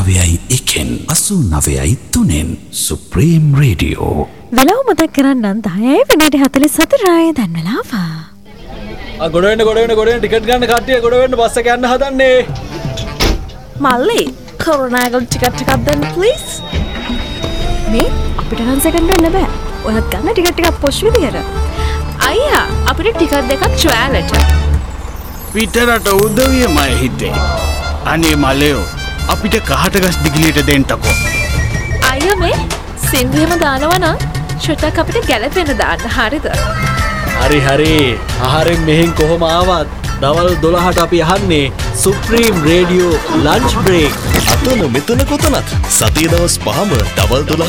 89.1 89.3 Supreme Radio. වෙලාව මතක් කරන්නම් 10යි මිනිත්තු 44යි දැන් වෙලාව. ගොඩ වෙන්න ටිකට් ගන්න කට්ටිය ගොඩ වෙන්න බස් එක යන්න හදන්නේ. මල්ලි කොරෝනාගල් ටිකට් එකක් දෙන්න ප්ලීස්. මේ අපිට නම් සෙකන්ඩ් වෙන්න බෑ. ඔයත් ගන්න ටිකට් එකක් පොෂ් විදියට. අයියා අපිට ටිකට් දෙකක් ට්‍රැවලට. පිටරට උදවියමයි හිතේ. අනේ මලයෝ අපිට කහට ගස් දිගිලියට දෙන්නකෝ. අයියා මේ සින්දුවෙම දානවා නම් ෂොටක් අපිට ගැලපෙන දාන්න හරිද? හරි ආහාරයෙන් මෙහෙන් කොහොම ආවත් දවල් 12ට අපි අහන්නේ Supreme Radio lunch break. අතන මෙතන කොතනත් සතිය දවස් 5ම දවල් 12